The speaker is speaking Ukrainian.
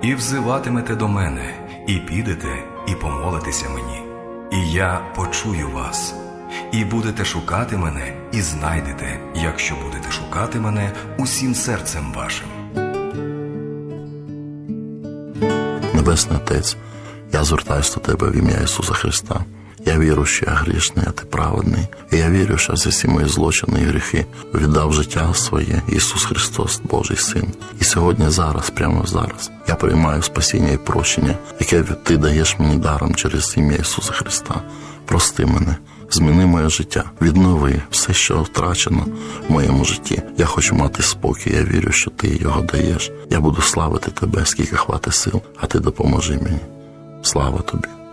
і взиватимете до мене, і підете, і помолитеся мені, і я почую вас, і будете шукати мене, і знайдете, якщо будете шукати мене усім серцем вашим. Небесний Отець, я звертаюся до Тебе в ім'я Ісуса Христа. Я вірю, що я грішний, а Ти праведний. І я вірю, що за всі мої злочини і гріхи віддав життя своє Ісус Христос, Божий Син. І сьогодні, зараз, прямо зараз, я приймаю спасіння і прощення, яке Ти даєш мені даром через ім'я Ісуса Христа. Прости мене, зміни моє життя, віднови все, що втрачено в моєму житті. Я хочу мати спокій, я вірю, що Ти його даєш. Я буду славити Тебе, скільки хватить сил, а Ти допоможи мені. Слава Тобі.